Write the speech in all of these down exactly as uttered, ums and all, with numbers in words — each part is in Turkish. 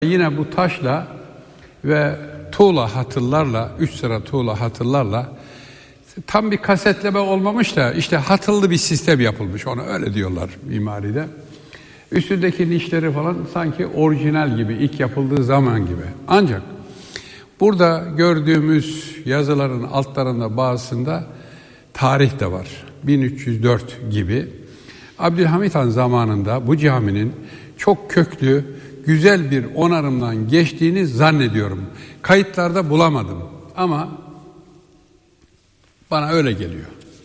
Yine bu taşla ve tuğla hatıllarla, üç sıra tuğla hatıllarla tam bir kasetleme olmamış da işte hatıllı bir sistem yapılmış. Ona öyle diyorlar mimaride. Üstündeki nişleri falan sanki orijinal gibi, ilk yapıldığı zaman gibi. Ancak burada gördüğümüz yazıların altlarında bazısında tarih de var. bin üç yüz dört gibi. Abdülhamit Han zamanında bu caminin çok köklü, güzel bir onarımdan geçtiğini zannediyorum. Kayıtlarda bulamadım ama bana öyle geliyor.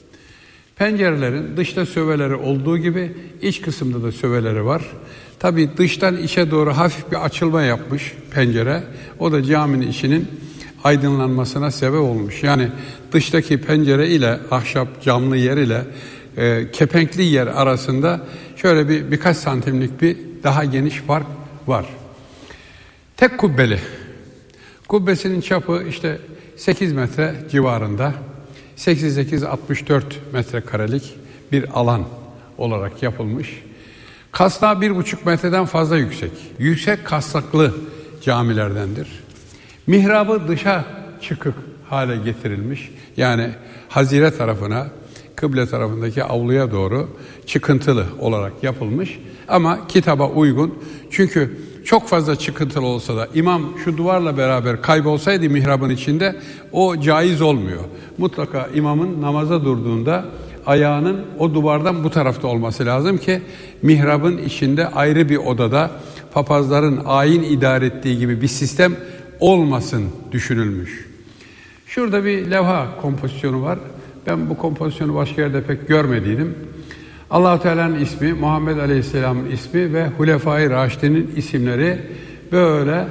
Pencerelerin dışta söveleri olduğu gibi iç kısımda da söveleri var. Tabii dıştan içe doğru hafif bir açılma yapmış pencere. O da caminin içinin aydınlanmasına sebep olmuş. Yani dıştaki pencere ile ahşap camlı yer ile e, kepenkli yer arasında şöyle bir birkaç santimlik bir daha geniş fark var. Tek kubbeli. Kubbesinin çapı işte sekiz metre civarında. seksen sekiz altmış dört metrekarelik bir alan olarak yapılmış. Kasnağı bir buçuk metreden fazla yüksek. Yüksek kasnaklı camilerdendir. Mihrabı dışa çıkık hale getirilmiş. Yani hazire tarafına, kıble tarafındaki avluya doğru çıkıntılı olarak yapılmış. Ama kitaba uygun. Çünkü çok fazla çıkıntılı olsa da imam şu duvarla beraber kaybolsaydı mihrabın içinde o caiz olmuyor. Mutlaka imamın namaza durduğunda ayağının o duvardan bu tarafta olması lazım ki mihrabın içinde ayrı bir odada papazların ayin idare ettiği gibi bir sistem olmasın düşünülmüş. Şurada bir levha kompozisyonu var. Ben bu kompozisyonu başka yerde pek görmediydim. Allah-u Teala'nın ismi, Muhammed Aleyhisselam'ın ismi ve Hulefai Raşid'in isimleri böyle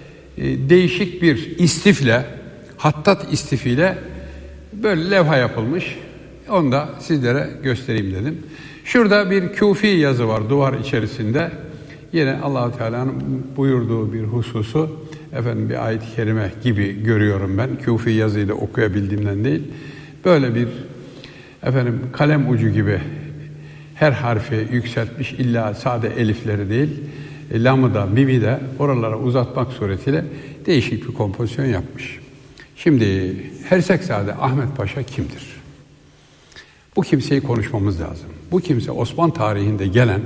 e, değişik bir istifle, hattat istifiyle böyle levha yapılmış. Onu da sizlere göstereyim dedim. Şurada bir Küfi yazı var duvar içerisinde. Yine Allah-u Teala'nın buyurduğu bir hususu, efendim bir ayet-i kerime gibi görüyorum ben. Küfi yazıyı da okuyabildiğimden değil. Böyle bir efendim kalem ucu gibi her harfi yükseltmiş, illa sade elifleri değil, lamı da, mimi de oralara uzatmak suretiyle değişik bir kompozisyon yapmış. Şimdi Hersekzade Ahmet Paşa kimdir? Bu kimseyi konuşmamız lazım. Bu kimse Osmanlı tarihinde gelen,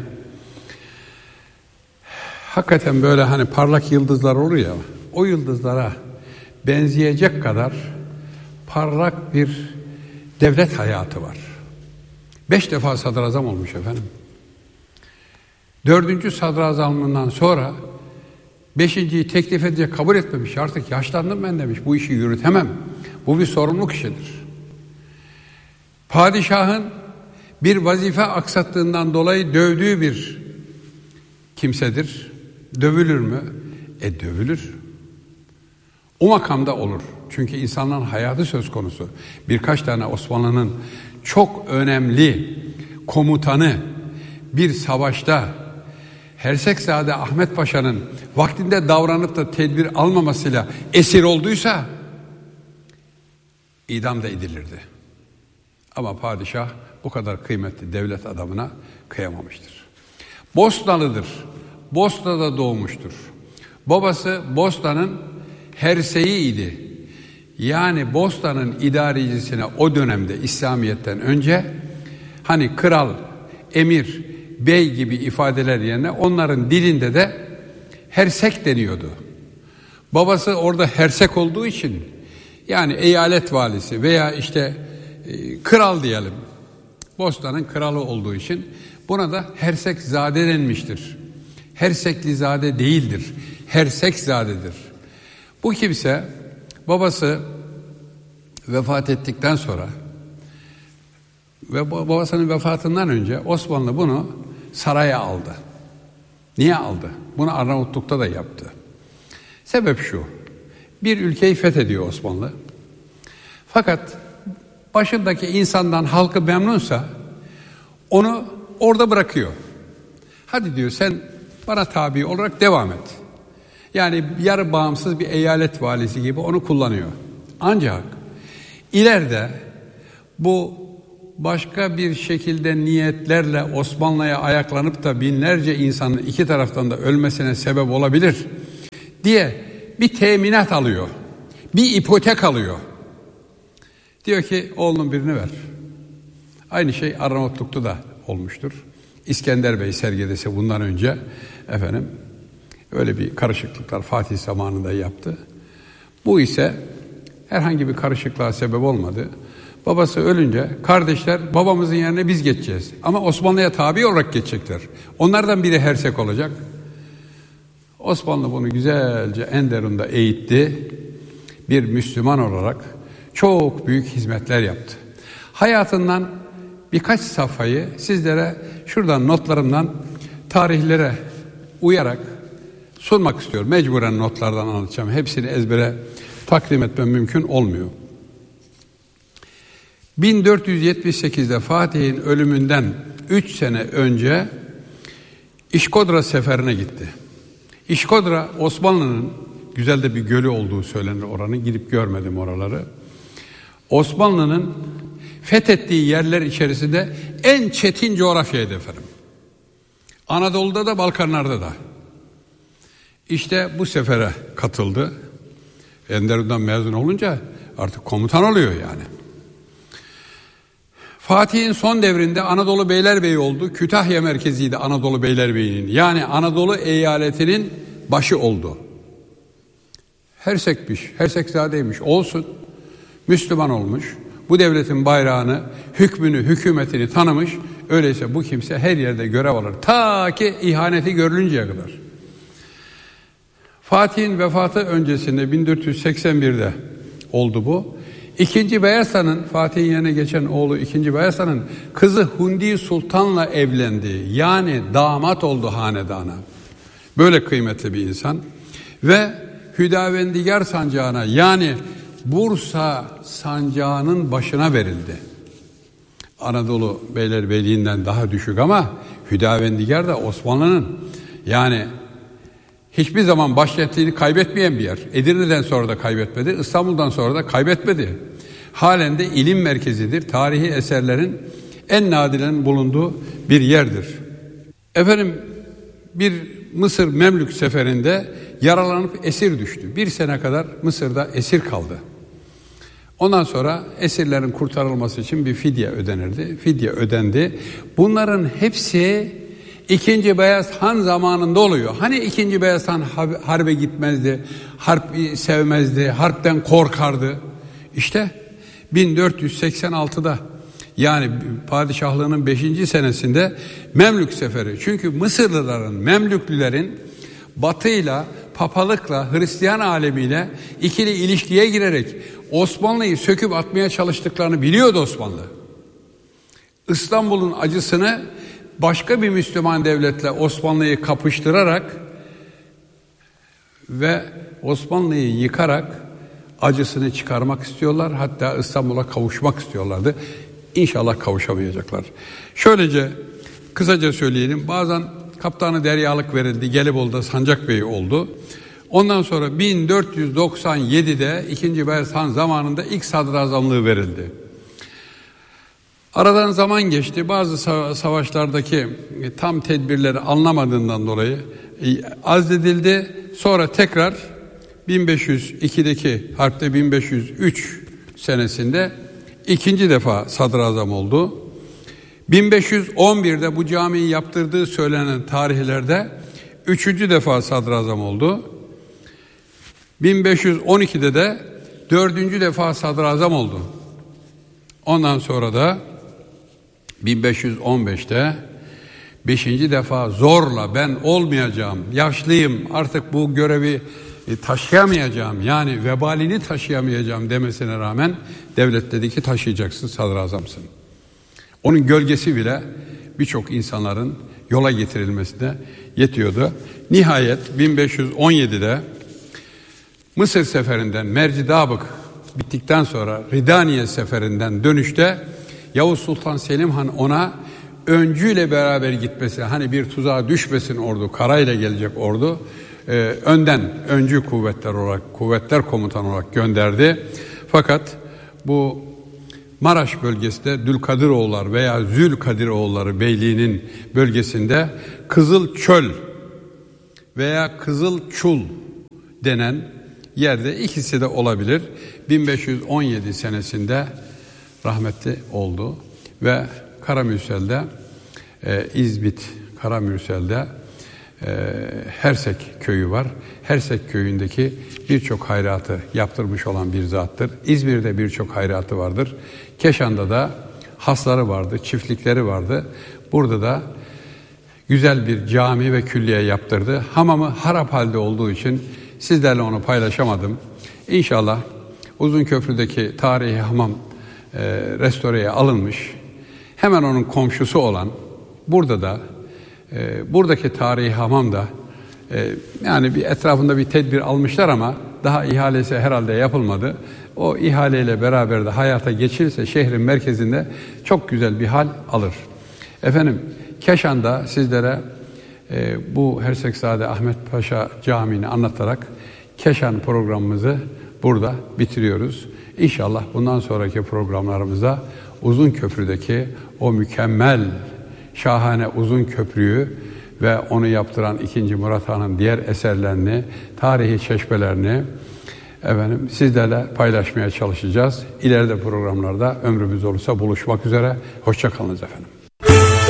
hakikaten böyle hani parlak yıldızlar olur ya, o yıldızlara benzeyecek kadar parlak bir devlet hayatı var. Beş defa sadrazam olmuş efendim. Dördüncü sadrazamlığından sonra beşinciyi teklif edecek, kabul etmemiş. Artık yaşlandım ben demiş. Bu işi yürütemem. Bu bir sorumluluk işidir. Padişahın bir vazife aksattığından dolayı dövdüğü bir kimsedir. Dövülür mü? E dövülür. O makamda olur. Çünkü insanların hayatı söz konusu. Birkaç tane Osmanlı'nın çok önemli komutanı bir savaşta Hersekzade Ahmet Paşa'nın vaktinde davranıp da tedbir almamasıyla esir olduysa idam da edilirdi. Ama padişah bu kadar kıymetli devlet adamına kıyamamıştır. Bosnalıdır. Bosna'da doğmuştur. Babası Bosna'nın herseyi'ydi. Yani Bosna'nın idarecisine o dönemde İslamiyet'ten önce hani kral, emir, bey gibi ifadeler yerine onların dilinde de hersek deniyordu. Babası orada hersek olduğu için yani eyalet valisi veya işte e, kral diyelim. Bosna'nın kralı olduğu için buna da Hersekzade denmiştir. Herseklizade değildir. Hersekzadedir. Bu kimse babası vefat ettikten sonra ve babasının vefatından önce Osmanlı bunu saraya aldı. Niye aldı? Bunu Arnavutluk'ta da yaptı. Sebep şu: bir ülkeyi fethediyor Osmanlı. Fakat başındaki insandan halkı memnunsa onu orada bırakıyor. Hadi diyor sen bana tabi olarak devam et. Yani yarı bağımsız bir eyalet valisi gibi onu kullanıyor. Ancak ileride bu başka bir şekilde niyetlerle Osmanlı'ya ayaklanıp da binlerce insanın iki taraftan da ölmesine sebep olabilir. diye bir teminat alıyor. Bir ipotek alıyor. Diyor ki oğlunun birini ver. Aynı şey Arnavutluk'ta da olmuştur. İskender Bey sergidesi bundan önce efendim öyle bir karışıklıklar Fatih zamanında yaptı. Bu ise herhangi bir karışıklığa sebep olmadı. Babası ölünce kardeşler babamızın yerine biz geçeceğiz. Ama Osmanlı'ya tabi olarak geçecekler. Onlardan biri hersek olacak. Osmanlı bunu güzelce Enderun'da eğitti. Bir Müslüman olarak çok büyük hizmetler yaptı. Hayatından birkaç safhayı sizlere şuradan notlarımdan tarihlere uyarak sunmak istiyorum. Mecburen notlardan anlatacağım. Hepsini ezbere takdim etmem mümkün olmuyor. bin dört yüz yetmiş sekizde Fatih'in ölümünden üç sene önce İşkodra seferine gitti. İşkodra Osmanlı'nın güzel de bir gölü olduğu söylenir oranın. Gidip görmedim oraları. Osmanlı'nın fethettiği yerler içerisinde en çetin coğrafyaydı efendim. Anadolu'da da Balkanlar'da da. İşte bu sefere katıldı. Enderun'dan mezun olunca artık komutan oluyor yani. Fatih'in son devrinde Anadolu Beylerbeyi oldu. Kütahya merkeziydi Anadolu Beylerbeyi'nin. Yani Anadolu eyaletinin başı oldu. Hersekmiş, Hersekzadeymiş olsun. Müslüman olmuş. Bu devletin bayrağını, hükmünü, hükümetini tanımış. Öyleyse bu kimse her yerde görev alır. Ta ki ihaneti görülünceye kadar. Fatih'in vefatı öncesinde bin dört yüz seksen birde oldu bu. İkinci Beyaza'nın, Fatih'in yerine geçen oğlu İkinci Beyaza'nın kızı Hundi Sultan'la evlendi. Yani damat oldu hanedana. Böyle kıymetli bir insan. Ve Hüdavendigar sancağına yani Bursa sancağının başına verildi. Anadolu Beylerbeyliğinden daha düşük ama Hüdavendigar da Osmanlı'nın yani hiçbir zaman başkentliğini kaybetmeyen bir yer. Edirne'den sonra da kaybetmedi, İstanbul'dan sonra da kaybetmedi. Halen de ilim merkezidir. Tarihi eserlerin en nadiren bulunduğu bir yerdir. Efendim bir Mısır Memlük seferinde yaralanıp esir düştü. Bir sene kadar Mısır'da esir kaldı. Ondan sonra esirlerin kurtarılması için bir fidye ödenirdi. Fidye ödendi. Bunların hepsi İkinci Beyaz Han zamanında oluyor. Hani İkinci Beyaz Han harbe gitmezdi, harp sevmezdi, harpten korkardı. İşte bin dört yüz seksen altıda yani padişahlığının beşinci senesinde Memlük seferi. Çünkü Mısırlıların, Memlüklülerin Batı'yla, papalıkla, Hristiyan alemiyle ikili ilişkiye girerek Osmanlı'yı söküp atmaya çalıştıklarını biliyordu Osmanlı. İstanbul'un acısını başka bir Müslüman devletle Osmanlı'yı kapıştırarak ve Osmanlı'yı yıkarak acısını çıkarmak istiyorlar. Hatta İstanbul'a kavuşmak istiyorlardı. İnşallah kavuşamayacaklar. Şöylece kısaca söyleyelim. Bazen kaptanı deryalık verildi. Gelibolu'da Sancak Bey oldu. Ondan sonra bin dört yüz doksan yedide İkinci Beyaz Han zamanında ilk sadrazamlığı verildi. Aradan zaman geçti. Bazı savaşlardaki tam tedbirleri anlamadığından dolayı azledildi. Sonra tekrar bin beş yüz ikideki harpte bin beş yüz üç senesinde ikinci defa sadrazam oldu. bin beş yüz on birde bu camiyi yaptırdığı söylenen tarihlerde üçüncü defa sadrazam oldu. bin beş yüz on ikide de dördüncü defa sadrazam oldu. Ondan sonra da bin beş yüz on beşte beşinci defa zorla ben olmayacağım, yaşlıyım, artık bu görevi taşıyamayacağım, yani vebalini taşıyamayacağım demesine rağmen devlet dedi ki taşıyacaksın, sadrazamsın. Onun gölgesi bile birçok insanların yola getirilmesine yetiyordu. Nihayet bin beş yüz on yedide Mısır seferinden Mercidabık bittikten sonra Ridaniye seferinden dönüşte Yavuz Sultan Selim Han ona öncüyle beraber gitmesi, hani bir tuzağa düşmesin ordu, karayla gelecek ordu, e, önden öncü kuvvetler olarak, kuvvetler komutanı olarak gönderdi. Fakat bu Maraş bölgesinde Dülkadiroğulları veya Zülkadiroğulları Beyliği'nin bölgesinde Kızıl Çöl veya Kızıl Çul denen yerde, ikisi de olabilir. bin beş yüz on yedi senesinde rahmetli oldu ve Karamürsel'de, e, İzmit Karamürsel'de e, Hersek köyü var. Hersek köyündeki birçok hayratı yaptırmış olan bir zattır. İzmir'de birçok hayratı vardır. Keşan'da da hasları vardı, çiftlikleri vardı. Burada da güzel bir cami ve külliye yaptırdı. Hamamı harap halde olduğu için sizlerle onu paylaşamadım. İnşallah Uzunköprü'deki tarihi hamam e, restoreye alınmış. Hemen onun komşusu olan burada da e, buradaki tarihi hamam da e, yani bir etrafında bir tedbir almışlar ama daha ihalesi herhalde yapılmadı. O ihaleyle beraber de hayata geçirirse şehrin merkezinde çok güzel bir hal alır. Efendim, Keşan'da sizlere e, bu Hersekzade Ahmet Paşa Camii'ni anlatarak Keşan programımızı burada bitiriyoruz. İnşallah bundan sonraki programlarımızda Uzunköprü'deki o mükemmel, şahane uzun köprüyü ve onu yaptıran ikinci. Murat Han'ın diğer eserlerini, tarihi çeşmelerini efendim sizlerle paylaşmaya çalışacağız. İleride programlarda ömrümüz olursa buluşmak üzere. Hoşça kalınız efendim.